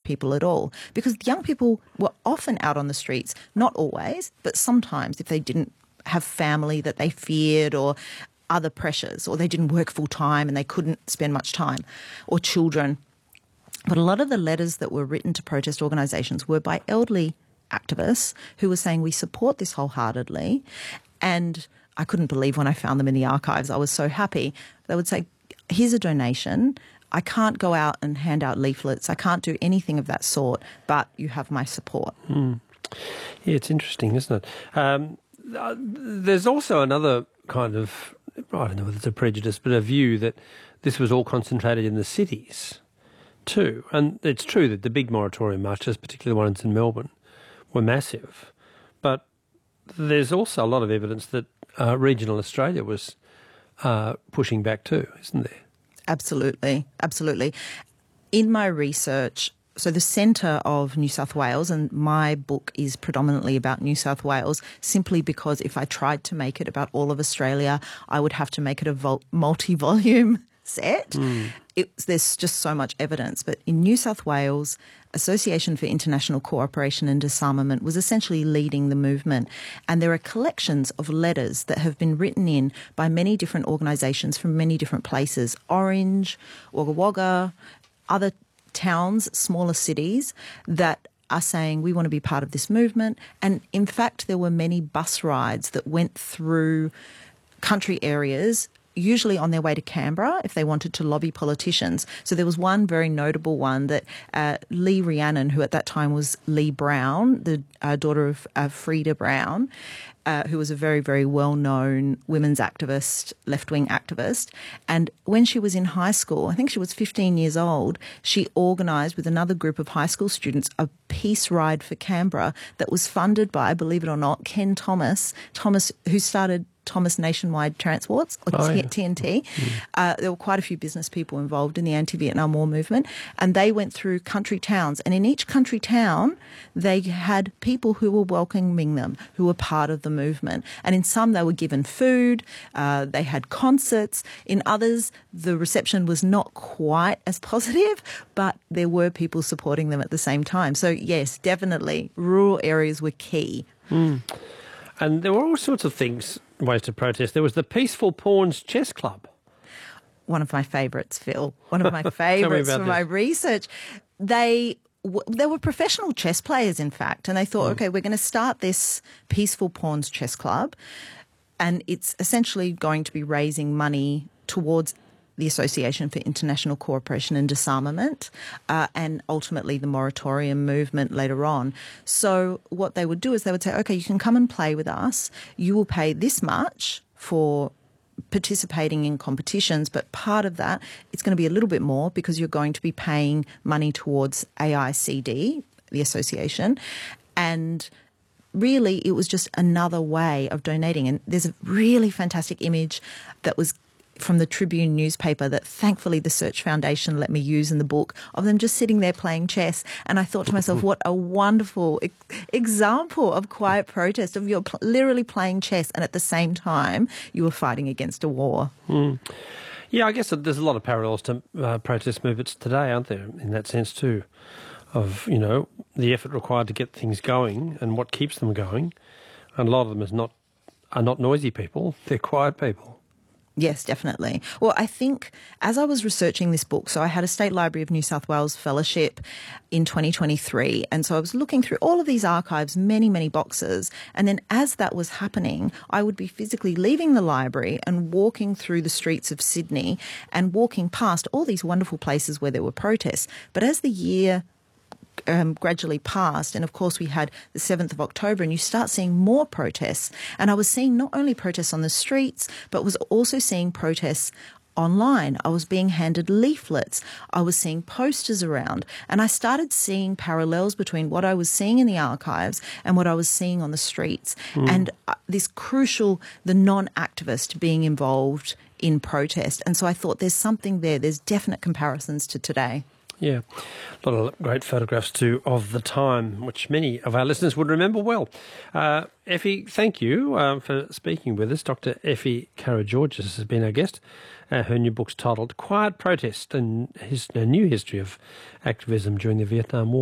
people at all, because young people were often out on the streets, not always, but sometimes if they didn't have family that they feared or other pressures, or they didn't work full time and they couldn't spend much time, or children. But a lot of the letters that were written to protest organisations were by elderly activists who were saying, we support this wholeheartedly. And I couldn't believe when I found them in the archives. I was so happy. They would say, here's a donation. I can't go out and hand out leaflets. I can't do anything of that sort, but you have my support. Yeah, it's interesting, isn't it? There's also another kind of, I don't know whether it's a prejudice, but a view that this was all concentrated in the cities too. And it's true that the big moratorium marches, particularly the ones in Melbourne, were massive. But there's also a lot of evidence that regional Australia was pushing back too, isn't there? Absolutely, absolutely. In my research, so the centre of New South Wales, and my book is predominantly about New South Wales, simply because if I tried to make it about all of Australia, I would have to make it a multi-volume set. There's just so much evidence. But in New South Wales, Association for International Cooperation and Disarmament was essentially leading the movement. And there are collections of letters that have been written in by many different organisations from many different places, Orange, Wagga Wagga, other towns, smaller cities, that are saying we want to be part of this movement. And in fact, there were many bus rides that went through country areas, usually on their way to Canberra if they wanted to lobby politicians. So there was one very notable one that Lee Rhiannon, who at that time was Lee Brown, the daughter of Freda Brown, who was a very, very well-known women's activist, left-wing activist. And when she was in high school, I think she was 15 years old, she organised with another group of high school students a peace ride for Canberra that was funded by, believe it or not, Ken Thomas, who started Thomas Nationwide Transports, or TNT. There were quite a few business people involved in the anti-Vietnam War movement, and they went through country towns. And in each country town, they had people who were welcoming them, who were part of the movement. And in some, they were given food, they had concerts. In others, the reception was not quite as positive, but there were people supporting them at the same time. So yes, definitely, rural areas were key. And there were all sorts of ways to protest. There was the Peaceful Pawns Chess Club. One of my favourites, Phil. One of my favourites for my research. They were professional chess players, in fact, and they thought, okay, we're going to start this Peaceful Pawns Chess Club, and it's essentially going to be raising money towards the Association for International Cooperation and Disarmament, and ultimately the moratorium movement later on. So what they would do is they would say, okay, you can come and play with us. You will pay this much for participating in competitions, but part of that, it's going to be a little bit more because you're going to be paying money towards AICD, the association, and really it was just another way of donating. And there's a really fantastic image that was from the Tribune newspaper that thankfully the Search Foundation let me use in the book, of them just sitting there playing chess. And I thought to myself, what a wonderful example of quiet protest, of you're literally playing chess and at the same time you were fighting against a war. Yeah, I guess there's a lot of parallels to protest movements today, aren't there, in that sense too, of, you know, the effort required to get things going and what keeps them going. And a lot of them are not noisy people, they're quiet people. Yes, definitely. Well, I think as I was researching this book, so I had a State Library of New South Wales fellowship in 2023, and so I was looking through all of these archives, many, many boxes, and then as that was happening, I would be physically leaving the library and walking through the streets of Sydney and walking past all these wonderful places where there were protests. But as the year gradually passed, and of course we had the 7th of October, and you start seeing more protests. And I was seeing not only protests on the streets, but was also seeing protests online. I was being handed leaflets. I was seeing posters around, and I started seeing parallels between what I was seeing in the archives and what I was seeing on the streets. And this crucial, the non-activist being involved in protest. And so I thought there's something there. There's definite comparisons to today. Yeah, a lot of great photographs too of the time, which many of our listeners would remember well. Effie, thank you for speaking with us. Dr. Effie Karageorgis has been our guest. Her new book's titled Quiet Protest, and a new history of activism during the Vietnam War.